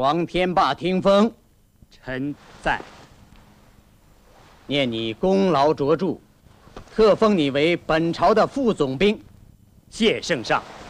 黄天霸听风， 臣在。 念你功劳卓著，特封你为本朝的副总兵。 谢圣上。